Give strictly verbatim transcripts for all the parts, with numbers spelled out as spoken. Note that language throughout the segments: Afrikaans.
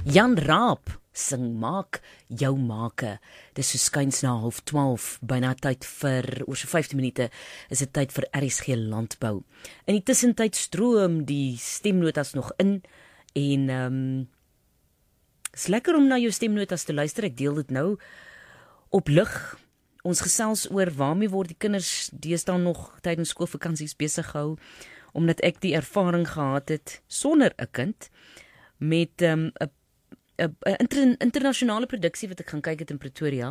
Jan Raap sing Maak jou make. Dis so skuins na half twaalf, byna tyd vir, oor so vyftien minute, is dit tyd vir R S G Landbou. In die tussentyd stroom die stemnotas nog in, en um, is lekker om na jou stemnotas te luister. Ek deel dit nou op lig. Ons gesels oor waarmee word die kinders deesdae nog tydens skoolvakansies besig gehou, omdat ek die ervaring gehad het sonder 'n kind met 'n um, 'n inter, internasionale produksie wat ek gaan kyk het in Pretoria.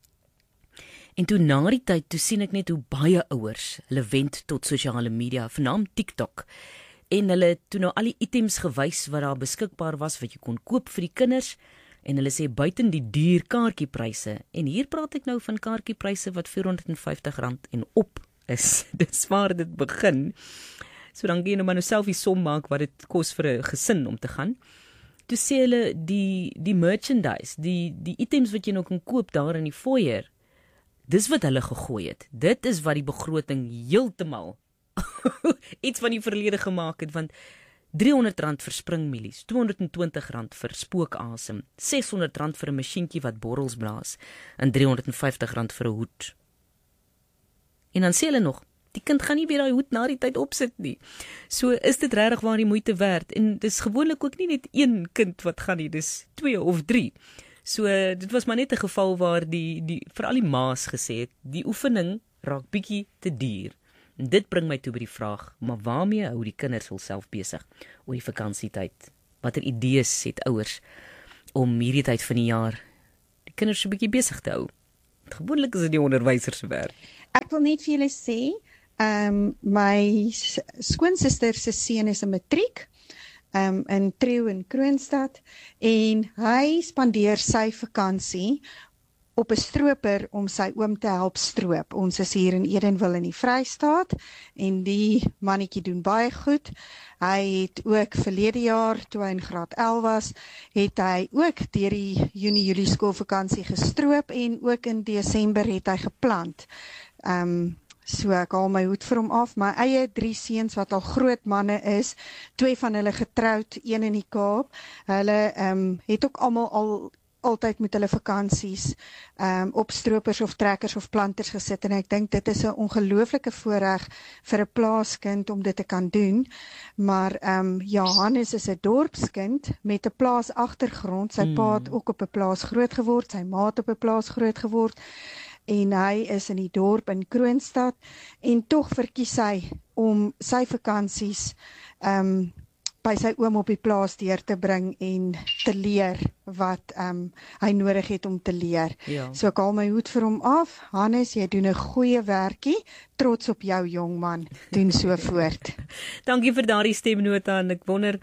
En toe na die tyd, toe sien ek net hoe baie ouers hulle wend tot sosiale media, vernaam TikTok. En hulle het toe nou al die items gewys wat daar beskikbaar was, wat jy kon koop vir die kinders, en hulle sê buiten die duur kaartjiepryse, en hier praat ek nou van kaartjiepryse wat vierhonderd en vyftig rand en op is. Dis waar dit begin. So dan gaan jy nou maar nou self die som maak wat dit kos vir 'n gesin om te gaan. Toe sê hulle die, die merchandise, die, die items wat jy nou kan koop daar in die foyer, dis wat hulle gegooi het. Dit is wat die begroting heeltemal iets van die verlede gemaak het, want driehonderd rand vir springmielies, tweehonderd en twintig rand vir spookasem, seshonderd rand vir 'n masjienkie wat borrels blaas, en driehonderd en vyftig rand vir 'n hoed. En dan sê hulle nog, die kind gaan nie weer daai hoed na die tyd opsit nie. So is dit regtig waar die moeite werd, en dis gewoonlik ook nie net een kind wat gaan nie, dis twee of drie. So dit was maar net 'n geval waar die, die veral die ma's gesê het, die oefening raak bietjie te duur. En dit bring my toe by die vraag, maar waarmee hou die kinders hulself besig oor die vakansietyd? Watter idees het ouers om hierdie tyd van die jaar die kinders so bietjie besig te hou? Gewoonlik is dit die onderwysers se werk. Ek wil net vir julle sê, Um, my skoonsister se seun is 'n matriek um, in Treu in Kroonstad, en hy spandeer sy vakansie op 'n stroper om sy oom te help stroop. Ons is hier in Edenville in die Vrystaat, en die mannetjie doen baie goed. Hy het ook verlede jaar, toe hy in graad elf was, het hy ook deur die Junie Julie skoolvakansie gestroop, en ook in Desember het hy geplant. Um, So ek haal my hoed vir hom af. My eie drie seuns wat al groot manne is, twee van hulle getroud, een in die Kaap. Hulle um, het ook almal al altyd met hulle vakansies um, op stroopers of trekkers of planters gesit, en ek dink dit is 'n ongelooflike voorreg vir 'n plaaskind om dit te kan doen. Maar um, Johannes is 'n dorpskind met 'n plaas agtergrond. Sy hmm. pa het ook op 'n plaas groot geword, sy ma het op 'n plaas groot geword, en hy is in die dorp in Kroonstad, en tog verkies hy om sy vakansies um, by sy oom op die plaas deur te bring en te leer wat um, hy nodig het om te leer. Ja. So ek haal my hoed vir hom af. Hannes, jy doen 'n goeie werkie, trots op jou jong man, doen so voort. Dankie vir daardie stemnota, en ek wonder,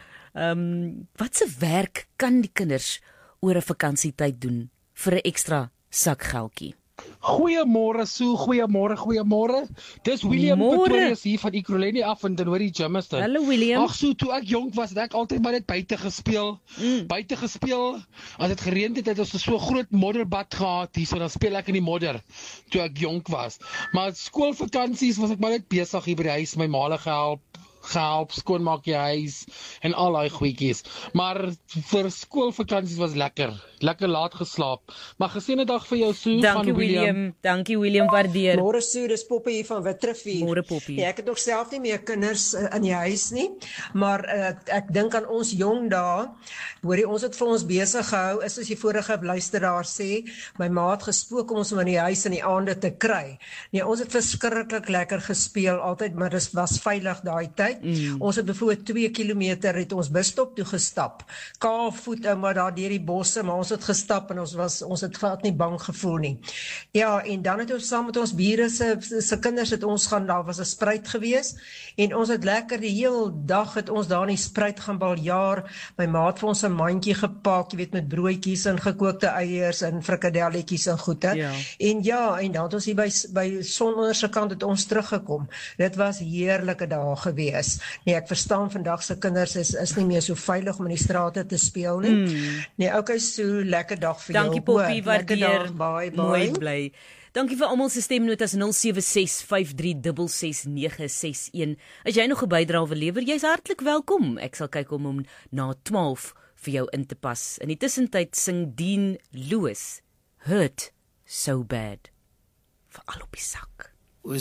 um, wat se werk kan die kinders oor 'n vakansietyd doen vir 'n ekstra sakgeldjie? Goeiemôre Sue, goeiemôre, goeiemôre. Dis William Pretorius hier van Ekurhuleni af in Denori Germiston. Hallo William. Ag Sue, toe ek jonk was, het ek altyd maar net buite gespeel. Mm. Buite gespeel. As dit gereën het, het ons so 'n groot modderbad gehad hier, so dan speel ek in die modder toe ek jonk was. Maar skoolvakansies was ek maar net besig hier by die huis, my ma gehelp. gehelp, skoonmaak jy huis en al daai goedjies. Maar vir skoolvakansies was lekker. Lekker laat geslaap. Maar geseënde dag vir jou Sue van Dankie William. William. Dankie William, waardeer. Môre Sue, dis Poppie hier van Witrifuur. Môre Poppie. Ja, ek het nog self nie meer kinders uh, in die huis nie, maar uh, ek dink aan ons jong dae. Hoorie, ons het vir ons besig gehou, is soos die vorige luisteraar sê, my ma het gespook om ons om in die huis in die aande te kry. Nee, ons het verskriklik lekker gespeel altyd, maar dit was veilig daai tyd. Mm. Ons het byvoorbeeld twee kilometer het ons busstop toe gestap. Kaalvoet, maar daar deur die bosse, maar ons het gestap en ons was ons het glad nie bang gevoel nie. Ja, en dan het ons saam met ons bure se se kinders het ons gaan, daar was 'n spruit gewees, en ons het lekker die heel dag het ons daar in die spruit gaan baljaar. My ma het vir ons 'n mandjie gepak, jy weet, met broodjies en gekookte eiers en frikadelletjies en goede. Ja. En ja, en dan het ons hier by by Sononder se kant het ons teruggekom. Dit was heerlike dae gewees. Nee, ek verstaan vandag se kinders is is nie meer so veilig om in die strate te speel nie. Mm. Nee, okay, so lekker dag vir Dankie, jou. Poppie, waardeer. Bye bye. Mooi bly. Dankie vir almal se stemnotas nul sewe ses vyf drie ses ses nege ses een. As jy nog 'n bydrae wil lewer, jy's hartlik welkom. Ek sal kyk om om na twaalf vir jou in te pas. In die tussentyd sing Dean Lewis Hurt So Bad vir al op die sak.